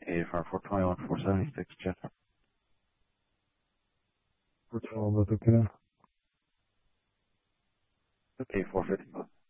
AFR 421, 476, jet. 412, that's okay. Okay, 450.